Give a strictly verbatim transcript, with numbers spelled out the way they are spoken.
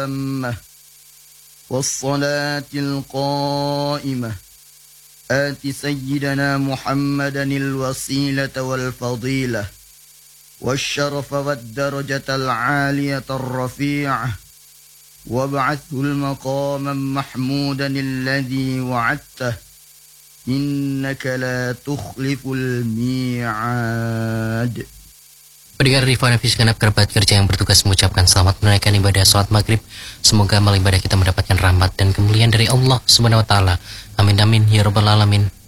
التامة والصلاة القائمة آت سيدنا محمدا الوسيلة والفضيلة والشرف والدرجة العالية الرفيعة وابعثه المقاما محمودا الذي وعدته إنك لا تخلف الميعاد. Pendengar Rifa dan segenap kerabat kerja yang bertugas mengucapkan selamat menunaikan ibadah sholat maghrib. Semoga amal ibadah kita mendapatkan rahmat dan kemuliaan dari Allah Subhanahu Wa Taala. Amin amin ya rabbal alamin.